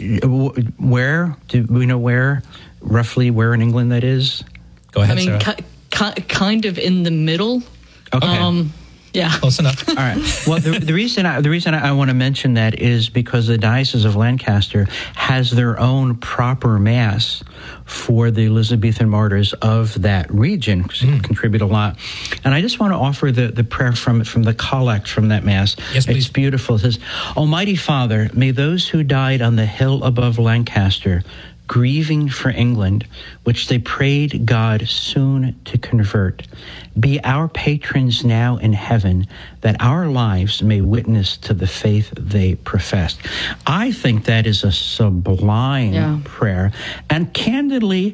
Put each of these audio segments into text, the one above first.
where? Do we know roughly where in England that is? Go ahead, I mean, kind of in the middle. Okay. Yeah. Close enough. All right. Well, the reason I want to mention that is because the Diocese of Lancaster has their own proper Mass for the Elizabethan martyrs of that region, because they contribute a lot. And I just want to offer the prayer from the collect from that Mass. Yes, please. It's beautiful. It says, Almighty Father, may those who died on the hill above Lancaster, grieving for England, which they prayed God soon to convert, be our patrons now in heaven, that our lives may witness to the faith they professed. I think that is a sublime prayer. And candidly,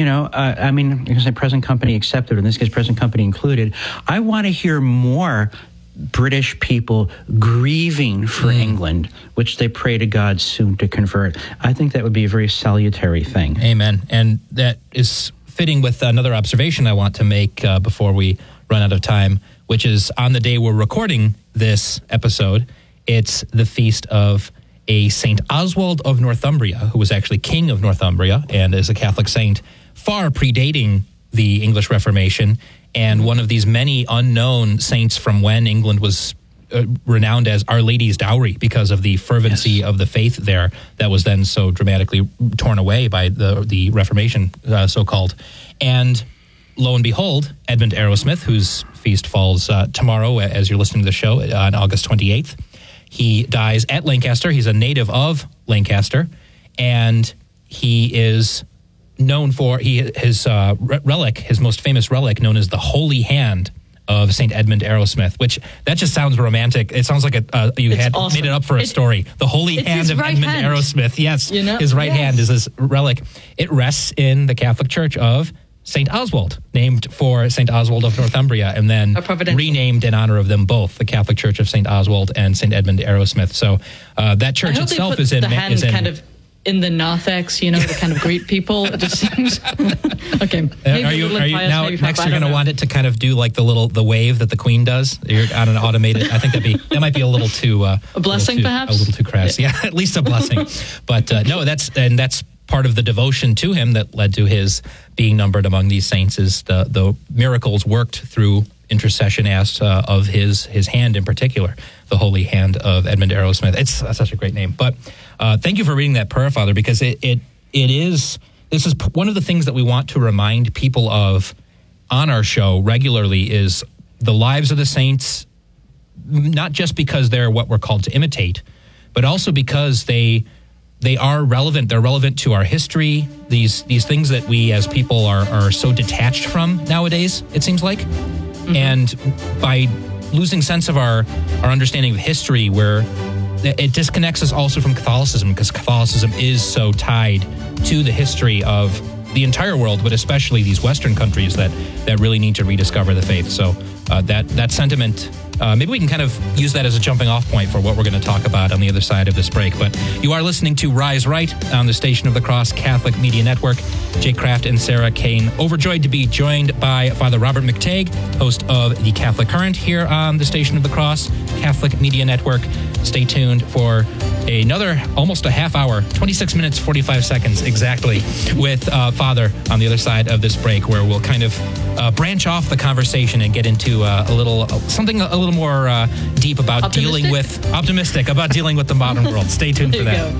I mean, you can say present company accepted, in this case, present company included. I want to hear more British people grieving for England, which they pray to God soon to convert. I think that would be a very salutary thing. Amen. And that is fitting with another observation I want to make before we run out of time, which is on the day we're recording this episode, it's the feast of a St. Oswald of Northumbria, who was actually king of Northumbria and is a Catholic saint far predating the English Reformation, and one of these many unknown saints from when England was renowned as Our Lady's Dowry because of the fervency of the faith there that was then so dramatically torn away by the Reformation, so-called. And lo and behold, Edmund Arrowsmith, whose feast falls tomorrow as you're listening to the show on August 28th, he dies at Lancaster. He's a native of Lancaster, and he is known for his relic, his most famous relic, known as the Holy Hand of St. Edmund Arrowsmith, which that just sounds romantic. It sounds like you had awesome. Made it up for a story. The Holy Hand of Edmund Arrowsmith. Yes, his right hand is this relic. It rests in the Catholic Church of St. Oswald, named for St. Oswald of Northumbria, and then renamed in honor of them both, the Catholic Church of St. Oswald and St. Edmund Arrowsmith. So that church itself is in kind of in the narthex, to kind of greet people. It just seems okay. Are you now next? You're going to want it to kind of do like the wave that the Queen does. You're on an automated. I think that might be a little too a blessing, perhaps a little too crass. Yeah, at least a blessing. But no, that's part of the devotion to him that led to his being numbered among these saints. Is the miracles worked through intercession asked of his hand in particular, the Holy Hand of Edmund Arrowsmith. It's such a great name. But thank you for reading that prayer, Father, because this is one of the things that we want to remind people of on our show regularly is the lives of the saints, not just because they're what we're called to imitate, but also because they are relevant. They're relevant to our history. These things that we as people are so detached from nowadays, it seems like. And by losing sense of our understanding of history, where it disconnects us also from Catholicism, because Catholicism is so tied to the history of the entire world, but especially these Western countries that really need to rediscover the faith. So that sentiment, maybe we can kind of use that as a jumping off point for what we're going to talk about on the other side of this break. But you are listening to Rise Right on the Station of the Cross Catholic Media Network. Jake Kraft and Sarah Kane, overjoyed to be joined by Father Robert McTague, host of The Catholic Current here on the Station of the Cross Catholic Media Network. Stay tuned for another almost a half hour, 26 minutes, 45 seconds exactly, with Father on the other side of this break, where we'll kind of branch off the conversation and get into something a little more deep about optimistic about dealing with the modern world. Stay tuned for that.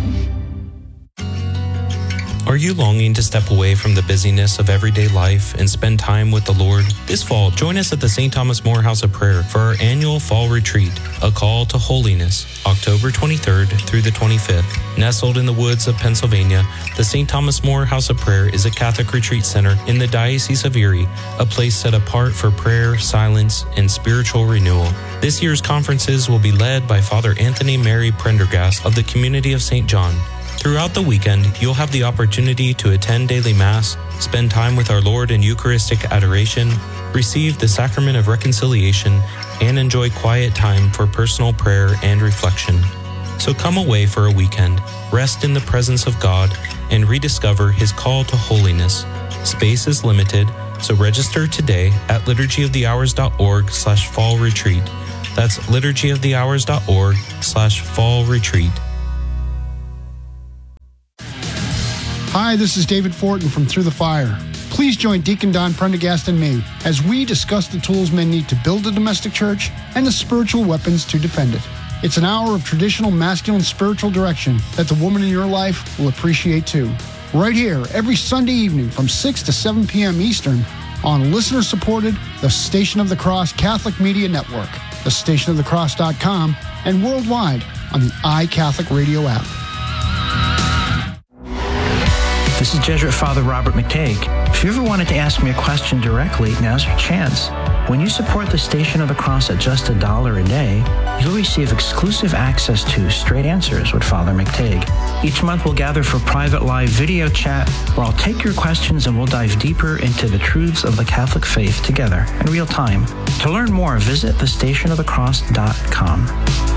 Are you longing to step away from the busyness of everyday life and spend time with the Lord? This fall, join us at the St. Thomas More House of Prayer for our annual fall retreat, A Call to Holiness, October 23rd through the 25th. Nestled in the woods of Pennsylvania, the St. Thomas More House of Prayer is a Catholic retreat center in the Diocese of Erie, a place set apart for prayer, silence, and spiritual renewal. This year's conferences will be led by Father Anthony Mary Prendergast of the Community of St. John. Throughout the weekend, you'll have the opportunity to attend daily Mass, spend time with our Lord in Eucharistic adoration, receive the Sacrament of Reconciliation, and enjoy quiet time for personal prayer and reflection. So come away for a weekend, rest in the presence of God, and rediscover His call to holiness. Space is limited, so register today at liturgyofthehours.org/fall retreat. That's liturgyofthehours.org/fall retreat. Hi, this is David Fortin from Through the Fire. Please join Deacon Don Prendergast and me as we discuss the tools men need to build a domestic church and the spiritual weapons to defend it. It's an hour of traditional masculine spiritual direction that the woman in your life will appreciate too. Right here, every Sunday evening from 6 to 7 p.m. Eastern on listener-supported The Station of the Cross Catholic Media Network, thestationofthecross.com, and worldwide on the iCatholic Radio app. This is Jesuit Father Robert McTague. If you ever wanted to ask me a question directly, now's your chance. When you support the Station of the Cross at just $1 a day, you'll receive exclusive access to Straight Answers with Father McTague. Each month we'll gather for private live video chat where I'll take your questions and we'll dive deeper into the truths of the Catholic faith together in real time. To learn more, visit thestationofthecross.com.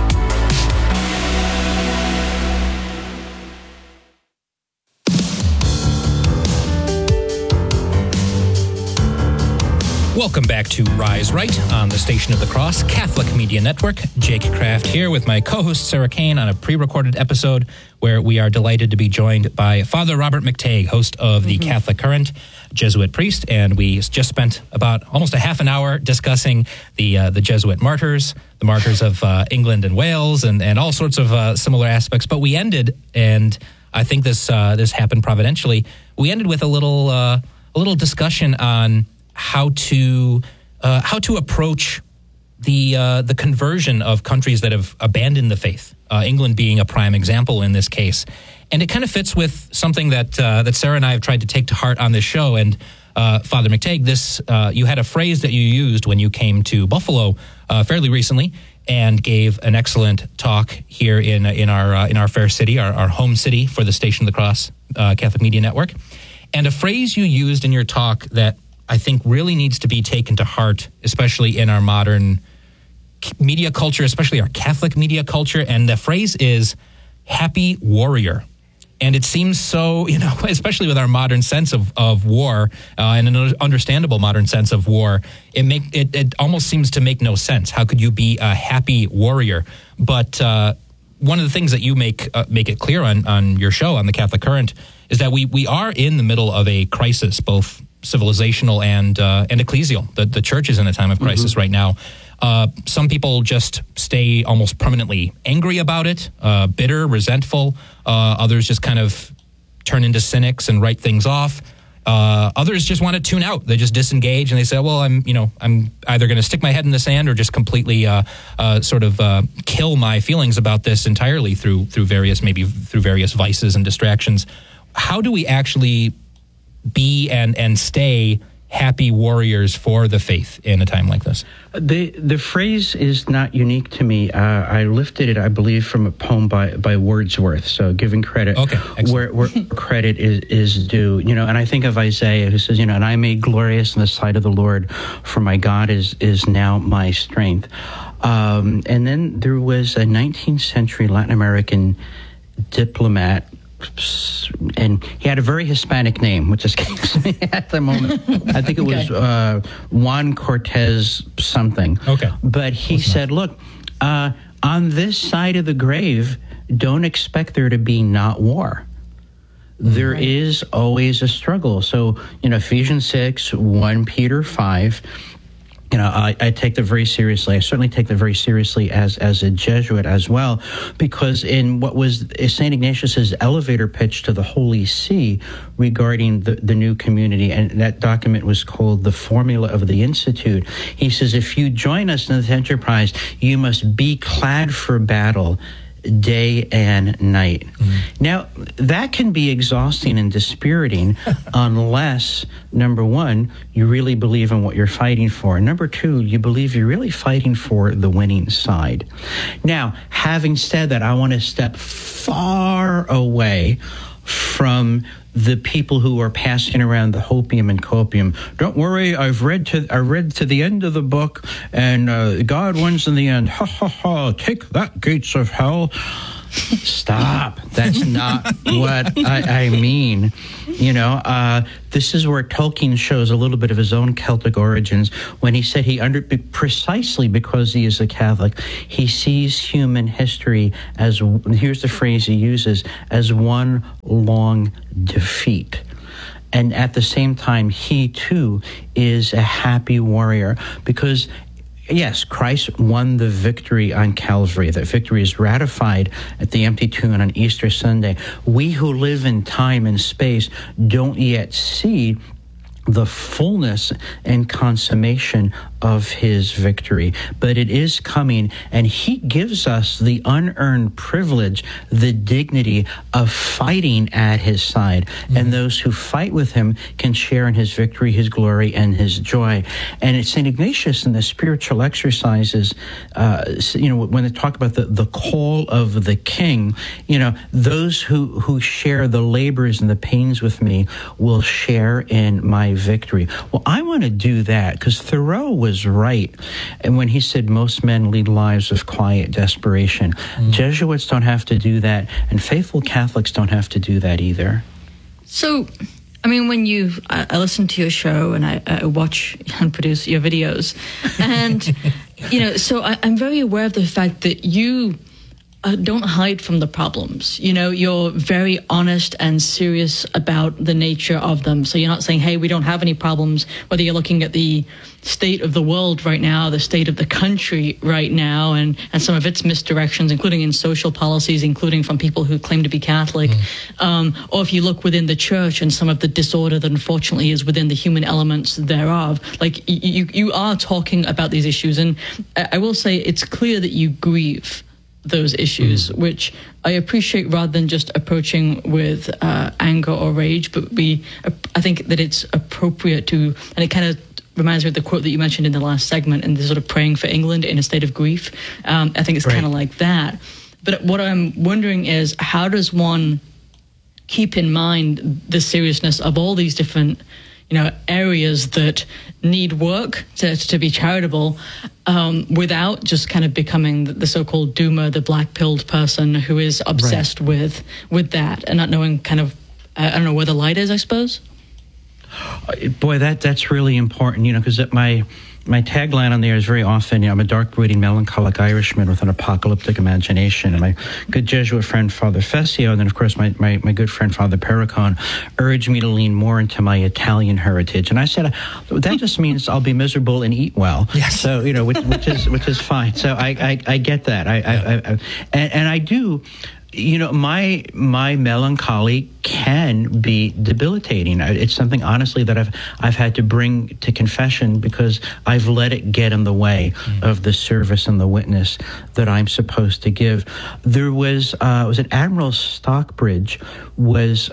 Welcome back to Rise Right on the Station of the Cross Catholic Media Network. Jake Kraft here with my co-host Sarah Kane on a pre-recorded episode where we are delighted to be joined by Father Robert McTague, host of the Catholic Current, Jesuit priest, and we just spent about almost a half an hour discussing the Jesuit martyrs, the martyrs of England and Wales, and all sorts of similar aspects. But we ended, and I think this happened providentially. We ended with a little discussion on how to approach the conversion of countries that have abandoned the faith. England being a prime example in this case, and it kind of fits with something that Sarah and I have tried to take to heart on this show. And Father McTague, you had a phrase that you used when you came to Buffalo fairly recently and gave an excellent talk here in our fair city, our home city for the Station of the Cross Catholic Media Network. And a phrase you used in your talk that I think really needs to be taken to heart, especially in our modern media culture, especially our Catholic media culture. And the phrase is happy warrior. And it seems so, especially with our modern sense of war and an understandable modern sense of war, it almost seems to make no sense. How could you be a happy warrior? But one of the things that you make it clear on your show, on the Catholic Current, is that we are in the middle of a crisis, both civilizational and ecclesial. The church is in a time of crisis right now. Some people just stay almost permanently angry about it, bitter, resentful. Others just kind of turn into cynics and write things off. Others just want to tune out. They just disengage and they say, well, I'm either going to stick my head in the sand or just completely kill my feelings about this entirely through various vices and distractions. How do we actually be and stay happy warriors for the faith in a time like this? The phrase is not unique to me. I lifted it, I believe, from a poem by Wordsworth. So giving credit where credit is due. And I think of Isaiah who says, and I made glorious in the sight of the Lord, for my God is now my strength. And then there was a 19th century Latin American diplomat, and he had a very Hispanic name, which escapes me at the moment. I think it was Juan Cortez something. Okay. But he said, look, on this side of the grave, don't expect there to be not war. There is always a struggle. So, Ephesians 6, 1 Peter 5, I take that very seriously. I certainly take that very seriously as a Jesuit as well, because in what was St. Ignatius's elevator pitch to the Holy See regarding the new community, and that document was called The Formula of the Institute, he says, if you join us in this enterprise, you must be clad for battle day and night. Now, that can be exhausting and dispiriting unless, number one, you really believe in what you're fighting for. And number two, you believe you're really fighting for the winning side. Now, having said that, I want to step far away from the people who are passing around the hopium and copium. Don't worry, I read to the end of the book, and God wins in the end. Ha ha ha! Take that, gates of hell. Stop. That's not what I mean. This is where Tolkien shows a little bit of his own Celtic origins when he said precisely because he is a Catholic, he sees human history as, here's the phrase he uses, as one long defeat. And at the same time, he too is a happy warrior because, yes, Christ won the victory on Calvary. That victory is ratified at the empty tomb on Easter Sunday. We who live in time and space don't yet see the fullness and consummation of his victory. But it is coming, and he gives us the unearned privilege, the dignity of fighting at his side. Mm-hmm. And those who fight with him can share in his victory, his glory, and his joy. And it's St. Ignatius in the spiritual exercises, when they talk about the call of the king, those who share the labors and the pains with me will share in my victory. Well, I want to do that because Thoreau was right. And when he said most men lead lives of quiet desperation, Jesuits don't have to do that, and faithful Catholics don't have to do that either. So, when I listen to your show and I watch and produce your videos, and, so I'm very aware of the fact that you don't hide from the problems. You're very honest and serious about the nature of them. So you're not saying, hey, we don't have any problems, whether you're looking at the state of the world right now, the state of the country right now, and some of its misdirections, including in social policies, including from people who claim to be Catholic. Or if you look within the church and some of the disorder that unfortunately is within the human elements thereof, like you are talking about these issues. And I will say it's clear that you grieve those issues, which I appreciate, rather than just approaching with anger or rage. But I think that it's appropriate to, and it kind of reminds me of the quote that you mentioned in the last segment, and the sort of praying for England in a state of grief. I think it's kind of like that. But what I'm wondering is, how does one keep in mind the seriousness of all these different areas that need work to be charitable, without just kind of becoming the so-called doomer, the black-pilled person who is obsessed with that and not knowing kind of, I don't know where the light is, I suppose? Boy, that's really important, because my tagline on there is very often, I'm a dark-brooding, melancholic Irishman with an apocalyptic imagination. And my good Jesuit friend, Father Fessio, and then, of course, my good friend, Father Perricone, urged me to lean more into my Italian heritage. And I said, that just means I'll be miserable and eat well. Yes. So, which is fine. So I get that. And I do... my melancholy can be debilitating. It's something, honestly, that I've had to bring to confession because I've let it get in the way of the service and the witness that I'm supposed to give. There was it Admiral Stockbridge was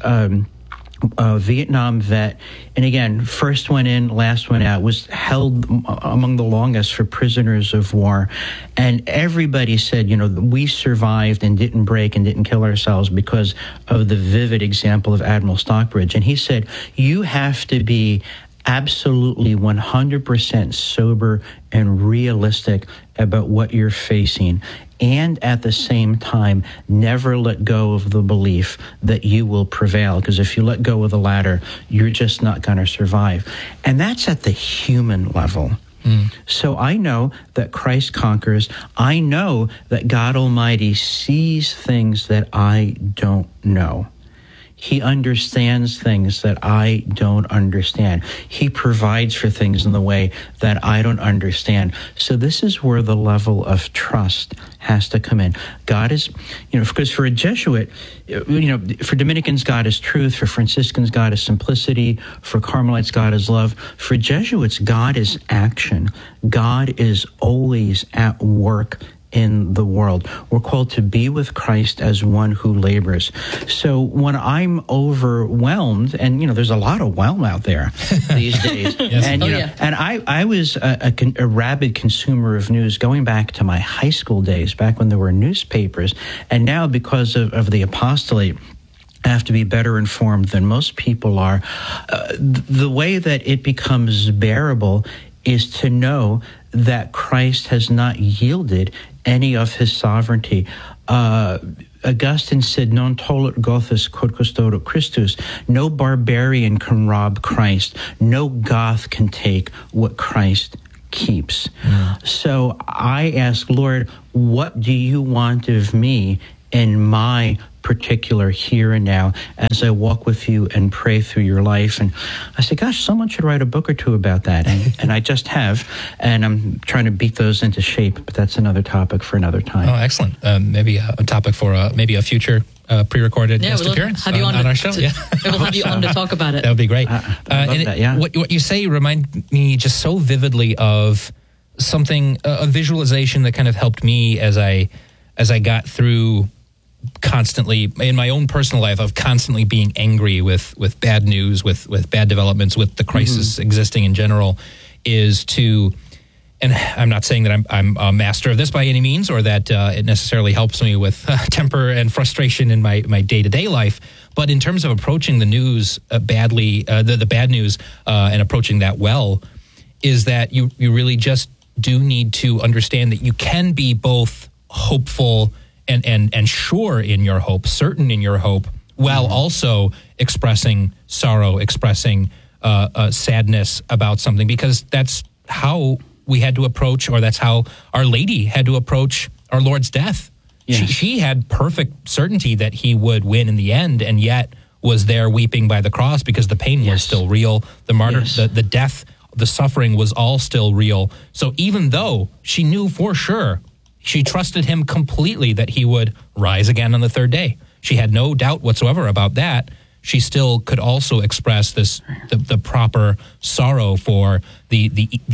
a Vietnam vet, and again, first one in, last one out, was held among the longest for prisoners of war. And everybody said, we survived and didn't break and didn't kill ourselves because of the vivid example of Admiral Stockbridge. And he said, you have to be absolutely 100% sober and realistic about what you're facing, and at the same time, never let go of the belief that you will prevail, because if you let go of the latter, you're just not going to survive. And that's at the human level. So I know that Christ conquers. I know that God Almighty sees things that I don't know. He understands things that I don't understand. He provides for things in the way that I don't understand. So this is where the level of trust has to come in. God is, because for a Jesuit, for Dominicans, God is truth. For Franciscans, God is simplicity. For Carmelites, God is love. For Jesuits, God is action. God is always at work in the world. We're called to be with Christ as one who labors. So when I'm overwhelmed, and there's a lot of whelm out there these days, yes. And and I was a rabid consumer of news going back to my high school days, back when there were newspapers, and now because of the apostolate, I have to be better informed than most people are. The way that it becomes bearable is to know that Christ has not yielded any of his sovereignty. Augustine said, non tollit Gothus quod custodit Christus. No barbarian can rob Christ. No Goth can take what Christ keeps. So I ask, Lord, what do you want of me in my particular here and now as I walk with you and pray through your life? And I said, gosh, someone should write a book or two about that. And I just have, and I'm trying to beat those into shape, but that's another topic for another time. Oh, excellent. Maybe a topic for maybe a future pre-recorded guest appearance have you on our show. We'll have you on to talk about it. That would be great. I love that, yeah. What you say remind me just so vividly of something, a visualization that kind of helped me as I got through constantly in my own personal life of constantly being angry with bad news, with bad developments, with the crisis existing in general, is to, and I'm not saying that I'm a master of this by any means, or that it necessarily helps me with temper and frustration in my day-to-day life, but in terms of approaching the news badly, the bad news, and approaching that well, is that you really just do need to understand that you can be both hopeful and sure in your hope, certain in your hope, while also expressing sorrow, expressing sadness about something, because that's how we had to approach, or that's how Our Lady had to approach our Lord's death. Yes. She had perfect certainty that he would win in the end, and yet was there weeping by the cross because the pain was still real. The martyr, the death, the suffering was all still real. So even though she knew for sure, she trusted him completely that he would rise again on the third day. She had no doubt whatsoever about that. She still could also express the proper sorrow for the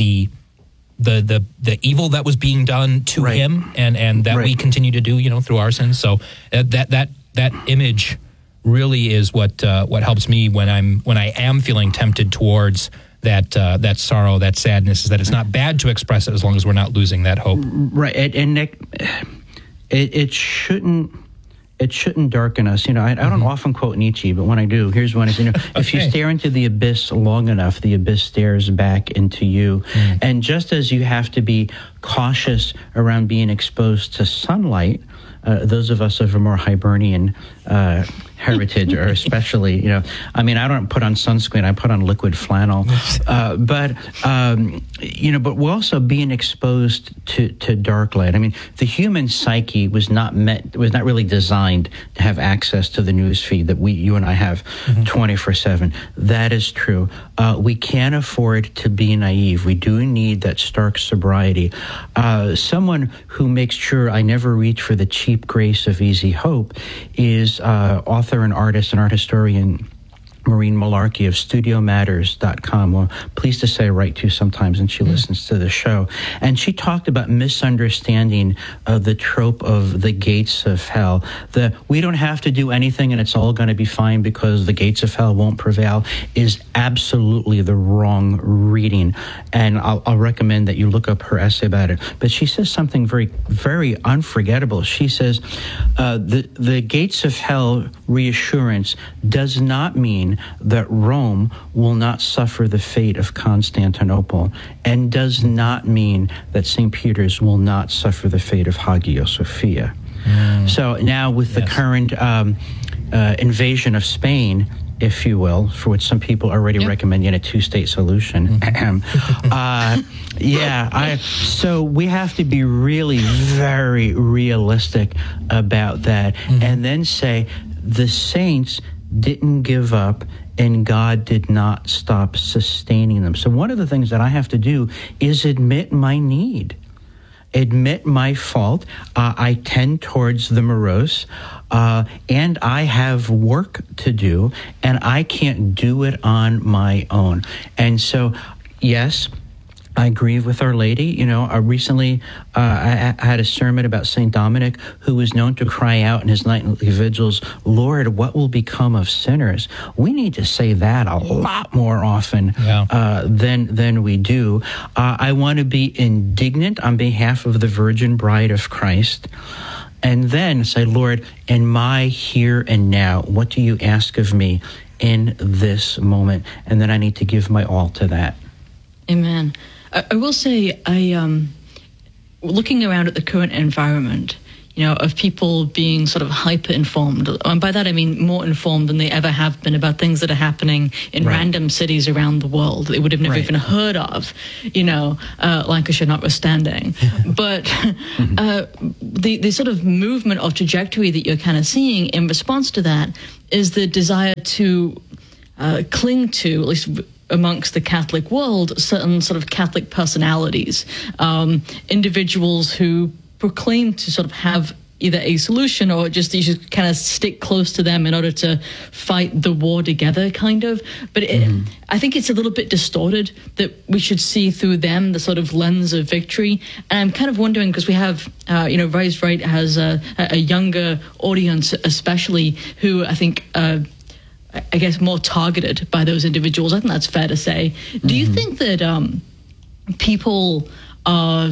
evil that was being done to him, and that we continue to do, through our sins. So that image really is what helps me when I am feeling tempted towards that sorrow, that sadness, is that it's not bad to express it as long as we're not losing that hope. Right, and Nick, it shouldn't darken us. I don't often quote Nietzsche, but when I do, here's one: if you stare into the abyss long enough, the abyss stares back into you. And just as you have to be cautious around being exposed to sunlight, those of us of a more Hibernian heritage, or especially, I don't put on sunscreen, I put on liquid flannel. But we're also being exposed to dark light. The human psyche was not really designed to have access to the news feed that you and I have 24/7. That is true. We can't afford to be naive. We do need that stark sobriety. Someone who makes sure I never reach for the cheap grace of easy hope is author and artist and art historian Maureen Malarkey of StudioMatters.com. Well, pleased to say I write to sometimes, and she listens to the show. And she talked about misunderstanding the trope of the gates of hell. We don't have to do anything and it's all going to be fine because the gates of hell won't prevail is absolutely the wrong reading. And I'll recommend that you look up her essay about it. But she says something very, very unforgettable. She says, the gates of hell reassurance does not mean that Rome will not suffer the fate of Constantinople, and does not mean that St. Peter's will not suffer the fate of Hagia Sophia. So now with the current invasion of Spain, if you will, for which some people are already recommending a two-state solution. So we have to be really very realistic about that, and then say the saints didn't give up, and God did not stop sustaining them. So one of the things that I have to do is admit my need, admit my fault. I tend towards the morose, and I have work to do, and I can't do it on my own. And so, yes, I grieve with Our Lady. Recently I had a sermon about St. Dominic, who was known to cry out in his nightly vigils, Lord, what will become of sinners? We need to say that a lot more often than we do. I want to be indignant on behalf of the Virgin Bride of Christ, and then say, Lord, in my here and now, what do you ask of me in this moment? And then I need to give my all to that. Amen. I will say, looking around at the current environment, of people being sort of hyper-informed. And by that I mean more informed than they ever have been about things that are happening in random cities around the world that they would have never even heard of, Lancashire notwithstanding. But the sort of movement or trajectory that you're kind of seeing in response to that is the desire to cling to, at least amongst the Catholic world, certain sort of Catholic personalities, individuals who proclaim to sort of have either a solution or just you should kind of stick close to them in order to fight the war together, kind of. But I think it's a little bit distorted that we should see through them the sort of lens of victory. And I'm kind of wondering, because we have, Rise Right has a younger audience, especially, who I think, I guess, more targeted by those individuals. I think that's fair to say. Do you think that people are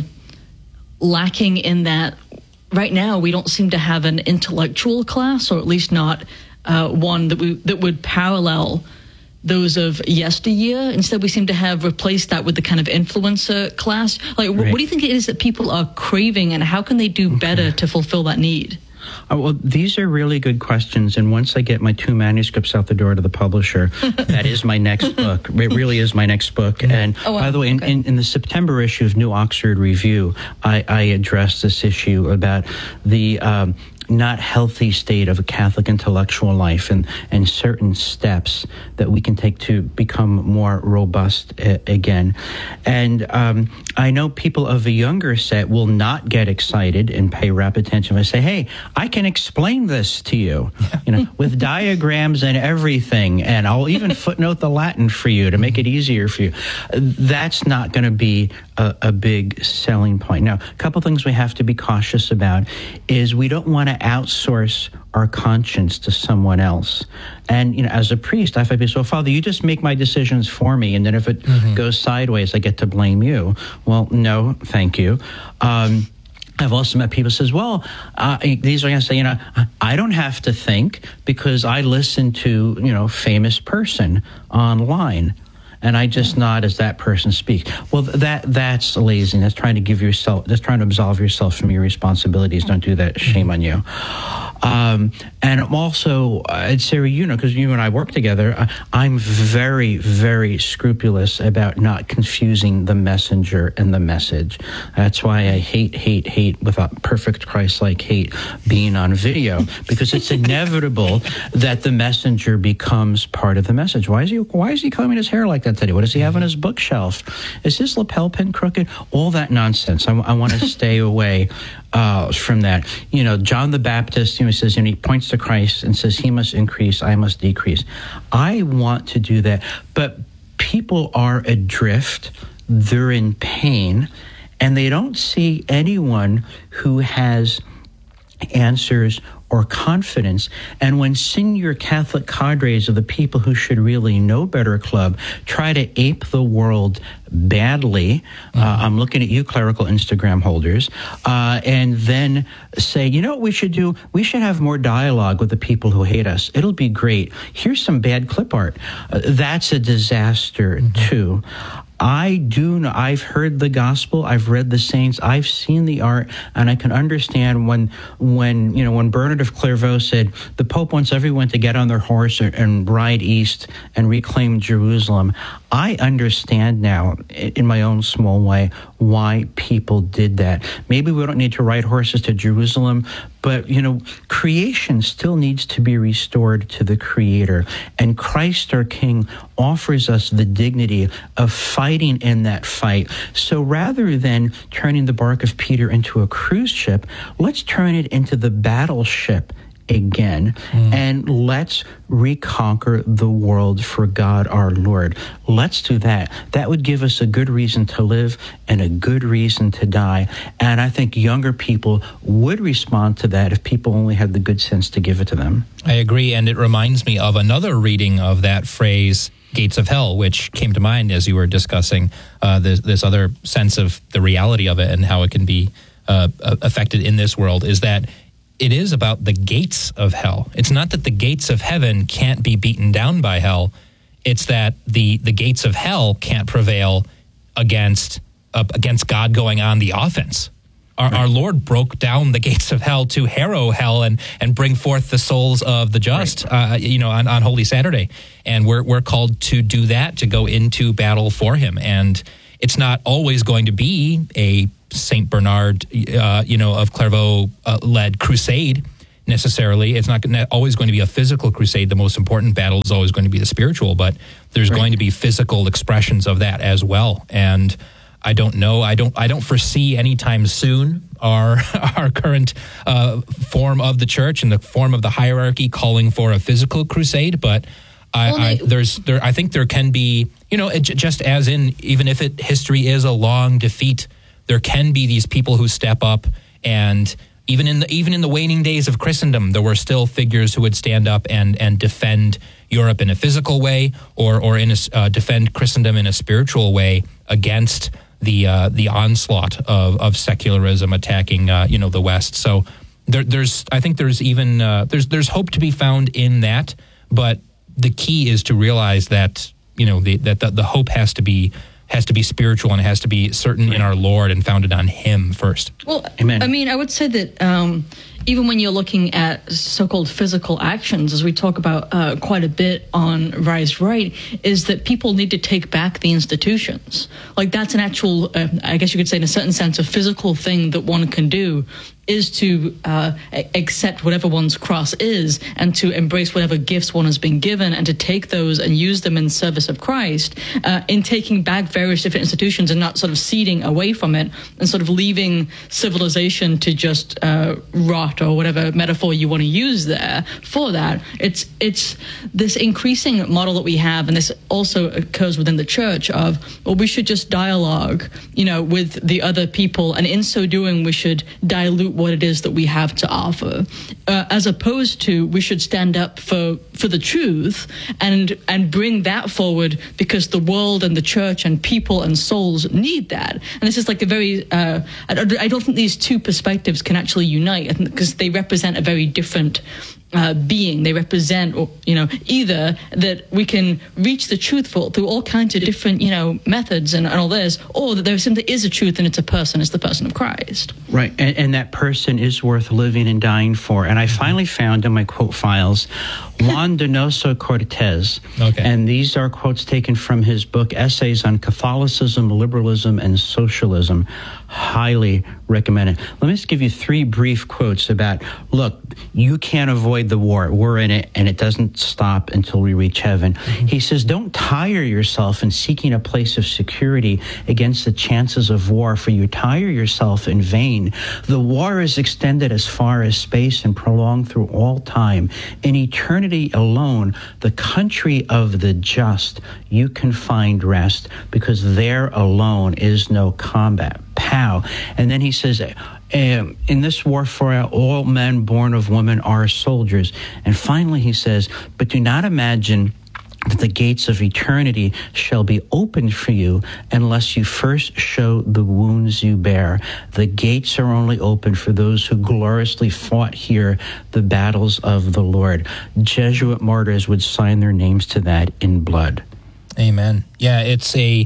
lacking in that? Right now, we don't seem to have an intellectual class, or at least not one that would parallel those of yesteryear. Instead, we seem to have replaced that with the kind of influencer class. Like, what do you think it is that people are craving, and how can they do better to fulfill that need? Well, these are really good questions, and once I get my 2 manuscripts out the door to the publisher, that is my next book. It really is my next book. And by the way, in the September issue of New Oxford Review, I addressed this issue about the not healthy state of a Catholic intellectual life and certain steps that we can take to become more robust again. And I know people of a younger set will not get excited and pay rapt attention. I say, hey, I can explain this to you, with diagrams and everything, and I'll even footnote the Latin for you to make it easier for you. That's not going to be a big selling point. Now, a couple things we have to be cautious about is we don't want to outsource our conscience to someone else. And, as a priest, I have to be, so, Father, you just make my decisions for me, and then if it goes sideways, I get to blame you. Well, no, thank you. I've also met people who says, well, these are going to say, I don't have to think because I listen to, famous person online. And I just nod as that person speaks. Well, that's laziness. Trying to absolve yourself from your responsibilities. Don't do that. Shame on you. And also, Sarah, because you and I work together, I'm very, very scrupulous about not confusing the messenger and the message. That's why I hate without perfect Christ-like hate being on video, because it's inevitable that the messenger becomes part of the message. Why is he combing his hair like that today? What does he have on his bookshelf? Is his lapel pin crooked? All that nonsense. I want to stay away from that. John the Baptist, says, he points to Christ and says, he must increase, I must decrease. I want to do that. But people are adrift. They're in pain, and they don't see anyone who has answers or confidence. And when senior Catholic cadres of the people who should really know better club try to ape the world badly, I'm looking at you, clerical Instagram holders, and then say, what we should do? We should have more dialogue with the people who hate us. It'll be great. Here's some bad clip art. That's a disaster, too. I do know, I've heard the gospel, I've read the saints, I've seen the art, and I can understand when Bernard of Clairvaux said, the Pope wants everyone to get on their horse and ride east and reclaim Jerusalem. I understand now, in my own small way, why people did that. Maybe we don't need to ride horses to Jerusalem, but, creation still needs to be restored to the Creator. And Christ, our King, offers us the dignity of fighting in that fight. So rather than turning the bark of Peter into a cruise ship, let's turn it into the battleship again, and let's reconquer the world for God our Lord. Let's do that. That would give us a good reason to live and a good reason to die. And I think younger people would respond to that if people only had the good sense to give it to them. I agree, and it reminds me of another reading of that phrase, gates of hell, which came to mind as you were discussing this other sense of the reality of it and how it can be affected in this world, is that it is about the gates of hell. It's not that the gates of heaven can't be beaten down by hell. It's that the gates of hell can't prevail against God going on the offense. Our Lord broke down the gates of hell to harrow hell and bring forth the souls of the just, on Holy Saturday. And we're called to do that, to go into battle for him. And it's not always going to be a St. Bernard, of Clairvaux led crusade necessarily. It's not always going to be a physical crusade. The most important battle is always going to be the spiritual, but there's going to be physical expressions of that as well. And I don't know. I don't foresee anytime soon our current form of the church and the form of the hierarchy calling for a physical crusade. But I think there can be, just as in, even if history is a long defeat, there can be these people who step up, and even in the waning days of Christendom, there were still figures who would stand up and defend Europe in a physical way, or defend Christendom in a spiritual way against the onslaught of secularism attacking the West. So there's hope to be found in that, but the key is to realize that the hope has to be spiritual, and it has to be certain in our Lord and founded on Him first. Well, Amen. I mean, I would say that even when you're looking at so-called physical actions, as we talk about quite a bit on Rise Right, is that people need to take back the institutions. Like, that's an actual, I guess you could say in a certain sense, a physical thing that one can do, is to accept whatever one's cross is, and to embrace whatever gifts one has been given, and to take those and use them in service of Christ, in taking back various different institutions and not sort of ceding away from it and sort of leaving civilization to just rot, or whatever metaphor you want to use there for that. It's this increasing model that we have, and this also occurs within the church, of, well, we should just dialogue, with the other people, and in so doing, we should dilute what it is that we have to offer, as opposed to we should stand up for the truth and bring that forward, because the world and the church and people and souls need that. And this is like a very I don't think these two perspectives can actually unite, because they represent a very different being. They represent, either that we can reach the truth through all kinds of different, methods and all this, or that there simply is a truth, and it's a person. It's the person of Christ. Right, and that person is worth living and dying for. And I finally found in my quote files Juan Donoso Cortez. Okay. And these are quotes taken from his book, Essays on Catholicism, Liberalism, and Socialism. Highly recommend it. Let me just give you 3 brief quotes about, look, you can't avoid the war. We're in it, and it doesn't stop until we reach heaven. Mm-hmm. He says, don't tire yourself in seeking a place of security against the chances of war, for you tire yourself in vain. The war is extended as far as space and prolonged through all time. In eternity alone, the country of the just, you can find rest, because there alone is no combat. Pow. And then he says, in this warfare, all men born of woman are soldiers. And finally he says, but do not imagine that the gates of eternity shall be opened for you unless you first show the wounds you bear. The gates are only open for those who gloriously fought here the battles of the Lord. Jesuit martyrs would sign their names to that in blood. Amen. Yeah, it's a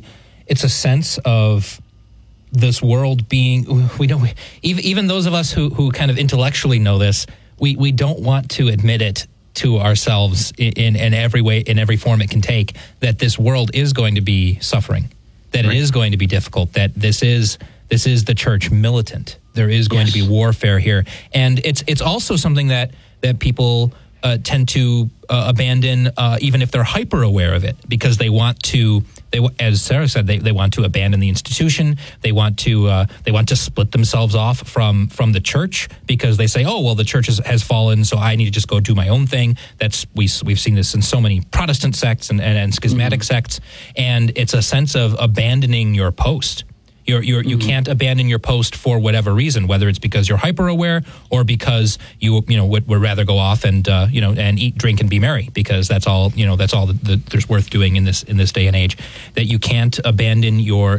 sense of this world being, we don't, even those of us who kind of intellectually know this, we don't want to admit it to ourselves in every way, in every form it can take, that this world is going to be suffering, that it is going to be difficult, that this is the church militant. There is going to be warfare here. And it's also something that people tend to abandon, even if they're hyper aware of it, because they want to, as Sarah said, they want to abandon the institution. They want to split themselves off from the church, because they say, oh, well, the church has fallen, so I need to just go do my own thing. We've seen this in so many Protestant sects and schismatic sects, and it's a sense of abandoning your post. You can't abandon your post for whatever reason, whether it's because you're hyper aware or because you would rather go off and and eat, drink, and be merry, because that's all there's worth doing in this day and age. That you can't abandon your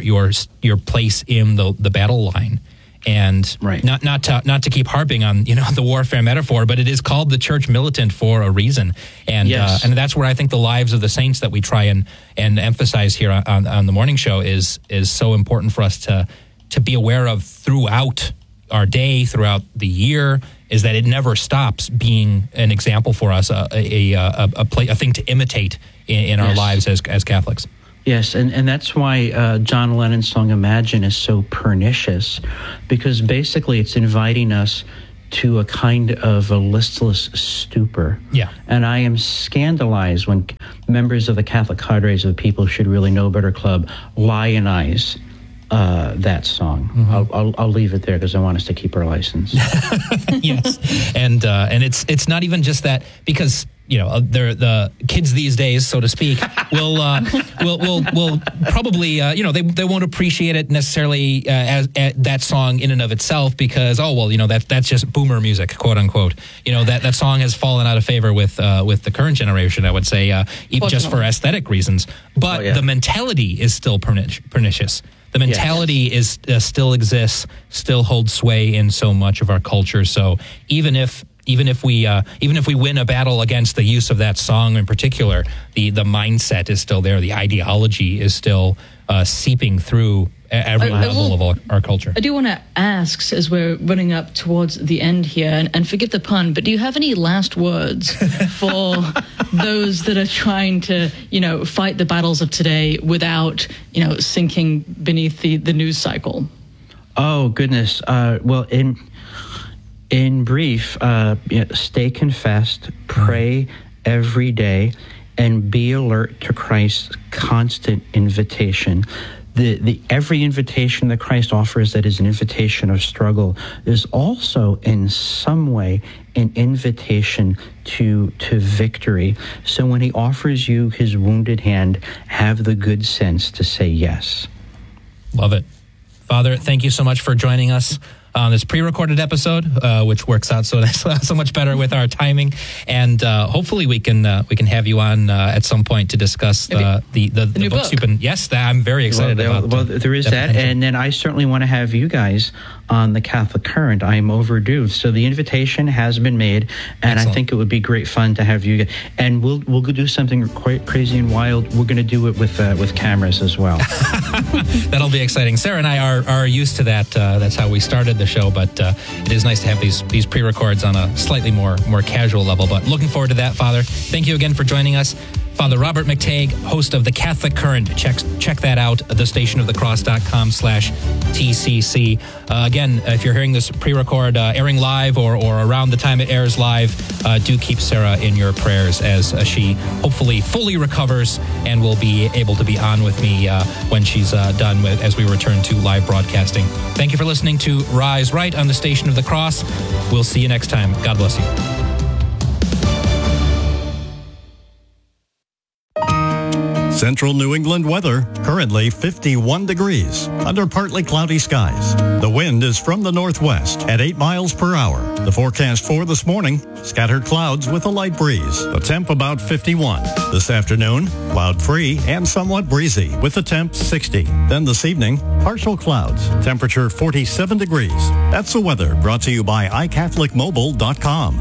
place in the battle line. And not to keep harping on the warfare metaphor, but it is called the church militant for a reason, and that's where I think the lives of the saints that we try and emphasize here on the morning show is so important for us to be aware of throughout our day, throughout the year, is that it never stops being an example for us, a thing to imitate in our lives as Catholics. Yes, and that's why John Lennon's song Imagine is so pernicious, because basically it's inviting us to a kind of a listless stupor. Yeah. And I am scandalized when members of the Catholic cadres of People Should Really Know Better Club lionize that song. Mm-hmm. I'll leave it there because I want us to keep our license. Yes, and it's not even just that, because they're the kids these days, so to speak, will probably they won't appreciate it necessarily as that song in and of itself, because that's just boomer music, quote unquote. That song has fallen out of favor with the current generation, I would say, even just for aesthetic reasons. But the mentality is still pernicious. The mentality is still exists, still holds sway in so much of our culture. So even if we win a battle against the use of that song in particular, the mindset is still there. The ideology is still seeping through every level of our culture. I do want to ask, as we're running up towards the end here, and forgive the pun, but do you have any last words for those that are trying to, fight the battles of today without, sinking beneath the news cycle? Oh, goodness. Well, in brief, stay confessed, pray every day, and be alert to Christ's constant invitation. The every invitation that Christ offers that is an invitation of struggle is also in some way an invitation to victory. So when he offers you his wounded hand, have the good sense to say yes. Love it. Father, thank you so much for joining us on this pre-recorded episode, which works out so much better with our timing, and hopefully we can have you on at some point to discuss the books you've been. Yes, I'm very excited about. Well, there is that, and then I certainly want to have you guys on the Catholic Current. I'm overdue, so the invitation has been made, and Excellent. I think it would be great fun to have you. And we'll go do something quite crazy and wild. We're going to do it with cameras as well. That'll be exciting. Sarah and I are used to that. That's how we started the show, but it is nice to have these pre-records on a slightly more casual level. But looking forward to that, Father. Thank you again for joining us. Father Robert McTague, host of the Catholic Current. Check that out, thestationofthecross.com/TCC. Again, if you're hearing this pre-record airing live or around the time it airs live, do keep Sarah in your prayers as she hopefully fully recovers and will be able to be on with me when she's done as we return to live broadcasting. Thank you for listening to Rise Right on the Station of the Cross. We'll see you next time. God bless you. Central New England weather, currently 51 degrees, under partly cloudy skies. The wind is from the northwest at 8 miles per hour. The forecast for this morning, scattered clouds with a light breeze. The temp about 51. This afternoon, cloud-free and somewhat breezy with the temp 60. Then this evening, partial clouds, temperature 47 degrees. That's the weather brought to you by iCatholicMobile.com.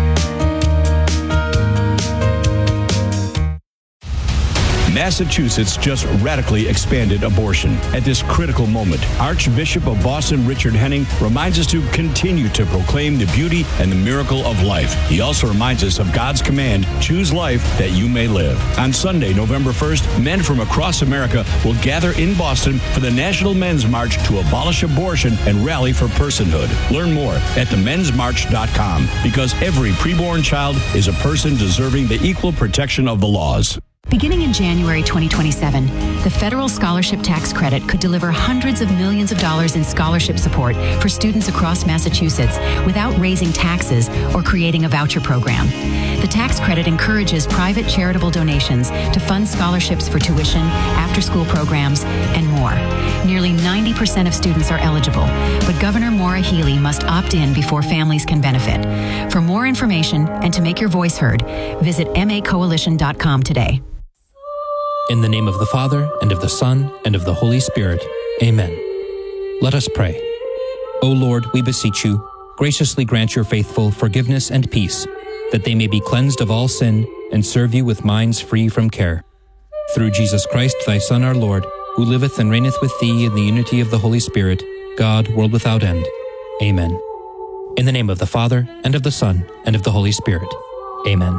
Massachusetts just radically expanded abortion. At this critical moment, Archbishop of Boston Richard Henning reminds us to continue to proclaim the beauty and the miracle of life. He also reminds us of God's command, choose life that you may live. On Sunday, November 1st, men from across America will gather in Boston for the National Men's March to abolish abortion and rally for personhood. Learn more at themensmarch.com, because every preborn child is a person deserving the equal protection of the laws. Beginning in January 2027, the federal scholarship tax credit could deliver hundreds of millions of dollars in scholarship support for students across Massachusetts without raising taxes or creating a voucher program. The tax credit encourages private charitable donations to fund scholarships for tuition, after-school programs, and more. Nearly 90% of students are eligible, but Governor Maura Healey must opt in before families can benefit. For more information and to make your voice heard, visit macoalition.com today. In the name of the Father, and of the Son, and of the Holy Spirit. Amen. Let us pray. O Lord, we beseech you, graciously grant your faithful forgiveness and peace, that they may be cleansed of all sin and serve you with minds free from care. Through Jesus Christ, thy Son, our Lord, who liveth and reigneth with thee in the unity of the Holy Spirit, God, world without end. Amen. In the name of the Father, and of the Son, and of the Holy Spirit. Amen.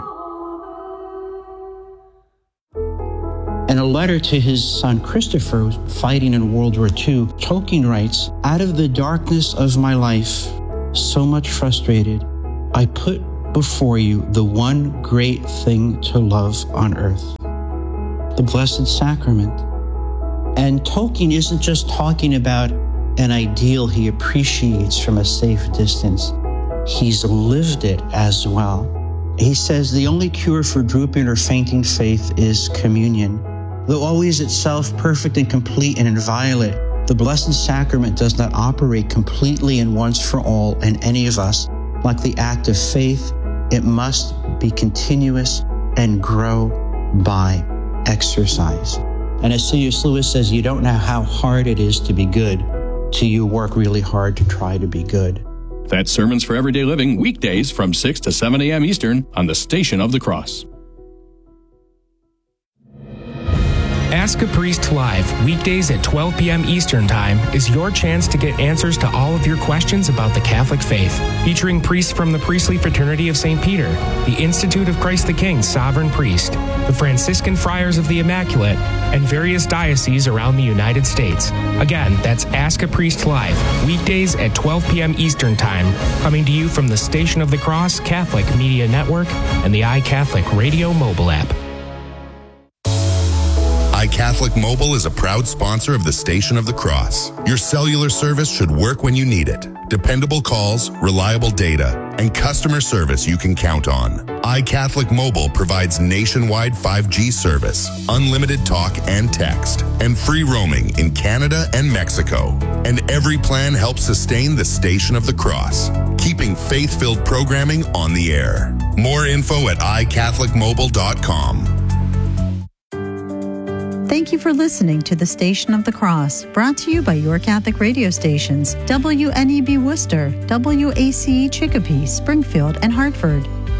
In a letter to his son Christopher, fighting in World War II, Tolkien writes, "Out of the darkness of my life, so much frustrated, I put before you the one great thing to love on earth, the Blessed Sacrament." And Tolkien isn't just talking about an ideal he appreciates from a safe distance. He's lived it as well. He says the only cure for drooping or fainting faith is communion. Though always itself perfect and complete and inviolate, the Blessed Sacrament does not operate completely and once for all in any of us. Like the act of faith, it must be continuous and grow by exercise. And as C.S. Lewis says, you don't know how hard it is to be good till you work really hard to try to be good. That's Sermons for Everyday Living, weekdays from 6 to 7 a.m. Eastern on the Station of the Cross. Ask a Priest Live, weekdays at 12 p.m. Eastern Time, is your chance to get answers to all of your questions about the Catholic faith. Featuring priests from the Priestly Fraternity of St. Peter, the Institute of Christ the King Sovereign Priest, the Franciscan Friars of the Immaculate, and various dioceses around the United States. Again, that's Ask a Priest Live, weekdays at 12 p.m. Eastern Time, coming to you from the Station of the Cross Catholic Media Network and the iCatholic Radio mobile app. iCatholic Mobile is a proud sponsor of the Station of the Cross. Your cellular service should work when you need it. Dependable calls, reliable data, and customer service you can count on. iCatholic Mobile provides nationwide 5G service, unlimited talk and text, and free roaming in Canada and Mexico. And every plan helps sustain the Station of the Cross, keeping faith-filled programming on the air. More info at iCatholicMobile.com. Thank you for listening to the Station of the Cross, brought to you by your Catholic radio stations, WNEB Worcester, WACE Chicopee, Springfield, and Hartford.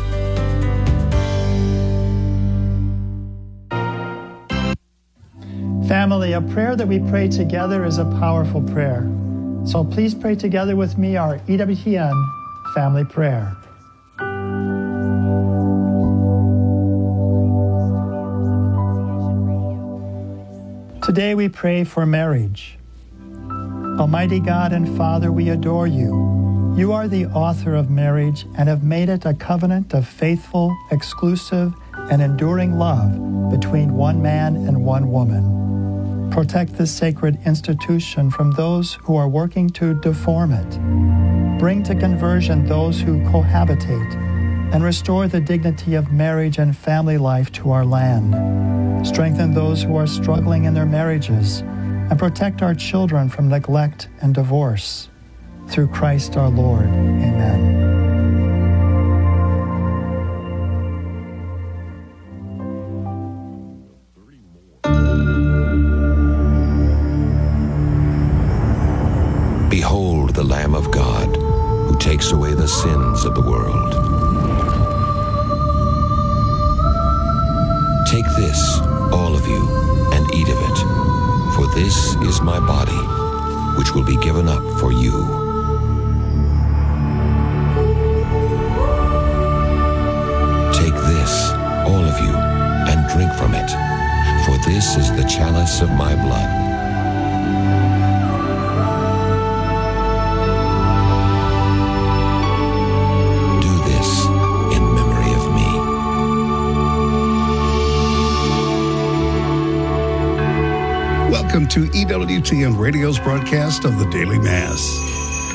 Family, a prayer that we pray together is a powerful prayer. So please pray together with me our EWTN family prayer. Today we pray for marriage. Almighty God and Father, we adore you. You are the author of marriage and have made it a covenant of faithful, exclusive, and enduring love between one man and one woman. Protect this sacred institution from those who are working to deform it. Bring to conversion those who cohabitate, and restore the dignity of marriage and family life to our land. Strengthen those who are struggling in their marriages, and protect our children from neglect and divorce. Through Christ our Lord. Amen. Behold the Lamb of God, who takes away the sins of the world. Take this, all of you, and eat of it, for this is my body, which will be given up for you. Take this, all of you, and drink from it, for this is the chalice of my blood. Welcome to EWTN Radio's broadcast of the Daily Mass.